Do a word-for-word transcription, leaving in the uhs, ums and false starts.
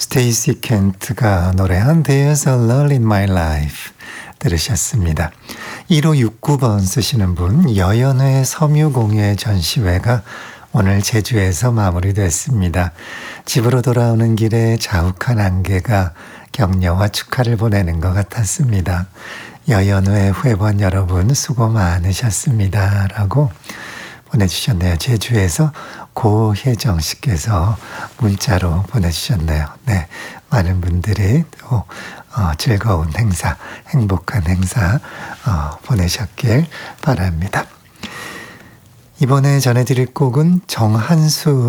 스테이시 켄트가 노래한 There's a Lull in My Life 들으셨습니다. 일오육구 번 쓰시는 분, 여연회 섬유공예 전시회가 오늘 제주에서 마무리됐습니다. 집으로 돌아오는 길에 자욱한 안개가 격려와 축하를 보내는 것 같았습니다. 여연회 회원 여러분 수고 많으셨습니다. 라고 보내주셨네요. 제주에서 고혜정 씨께서 문자로 보내주셨네요. 네, 많은 분들이 또 어, 즐거운 행사, 행복한 행사 어, 보내셨길 바랍니다. 이번에 전해드릴 곡은 정한수